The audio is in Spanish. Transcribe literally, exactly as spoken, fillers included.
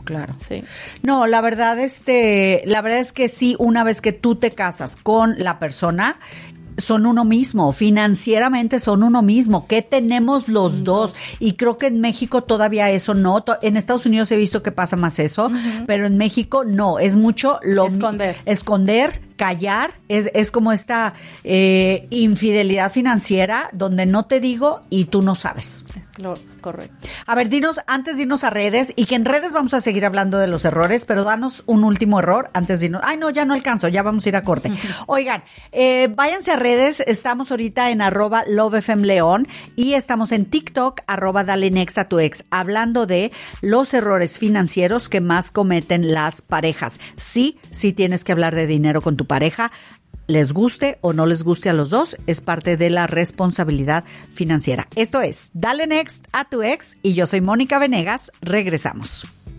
claro. Sí. No, la verdad, este, la verdad es que sí, una vez que tú te casas con la persona, son uno mismo, financieramente son uno mismo. ¿Qué tenemos los dos? Y creo que en México todavía eso no. En Estados Unidos he visto que pasa más eso, uh-huh. pero en México no. Es mucho lo esconder, esconder, callar. Es, es como esta eh, infidelidad financiera donde no te digo y tú no sabes. Lo, correcto. A ver, dinos, antes de irnos a redes, y que en redes vamos a seguir hablando de los errores, pero danos un último error antes de irnos. Ay, no, ya no alcanzo, ya vamos a ir a corte. Oigan, eh, váyanse a redes, estamos ahorita en arroba lovefmleón y estamos en TikTok, arroba dale next a tu ex, hablando de los errores financieros que más cometen las parejas. Sí, sí tienes que hablar de dinero con tu pareja. Les guste o no les guste a los dos, es parte de la responsabilidad financiera. Esto es Dale Next a tu ex y yo soy Mónica Venegas. Regresamos.